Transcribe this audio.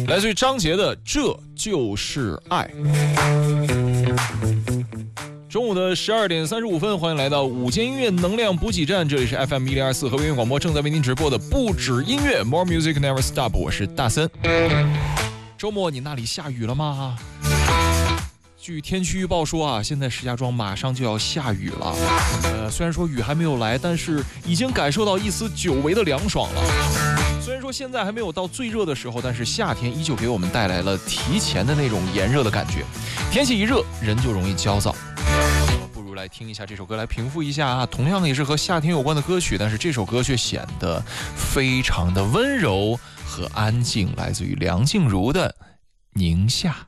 来自于张杰的《这就是爱》。中午的12点35分，欢迎来到午间音乐能量补给站，这里是 FM1024 和音乐广播正在为您直播的不止音乐 More Music Never Stop， 我是大森。周末你那里下雨了吗？据天气预报说啊，现在石家庄马上就要下雨了。虽然说雨还没有来，但是已经感受到一丝久违的凉爽了。虽然说现在还没有到最热的时候，但是夏天依旧给我们带来了提前的那种炎热的感觉。天气一热，人就容易焦躁。不如来听一下这首歌来平复一下啊。同样也是和夏天有关的歌曲，但是这首歌却显得非常的温柔和安静，来自于梁静茹的《宁夏》。